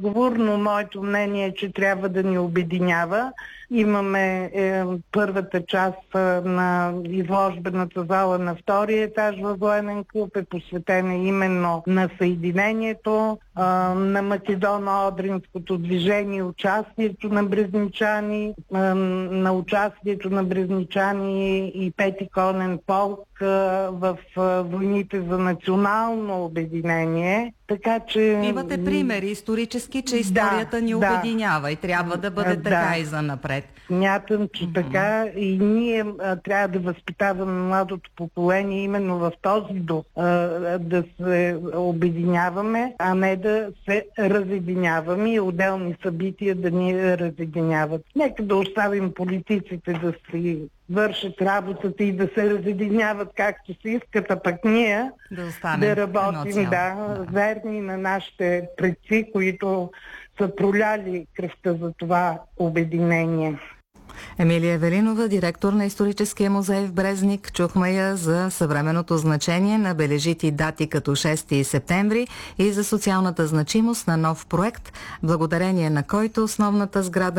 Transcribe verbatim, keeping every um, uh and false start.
разговор, но моето мнение е, че трябва да ни обединява. Имаме е, първата част е, на изложбената зала на втория етаж във Военен клуб е посветена именно на съединението, е, на Македоно-Одринското движение, участието на брезничани, е, на участието на брезничани и Пети конен полк е, в е, войните за национално обединение. Така че... Имате примери исторически, че историята да, ни да. обединява и трябва да бъде Да. така и занапред. Смятам, че mm-hmm. така и ние а, трябва да възпитаваме младото поколение именно в този дух, а, да се обединяваме, а не да се разединяваме и отделни събития да ни разединяват. Нека да оставим политиците да си вършат работата и да се разединяват както се искат, а пък ние да, да работим, да, да, верни на нашите предци, които са проляли кръвта за това обединение. Емилия Велинова, директор на Историческия музей в Брезник. Чухме я за съвременното значение на бележити дати като шести септември и за социалната значимост на нов проект, благодарение на който основната сграда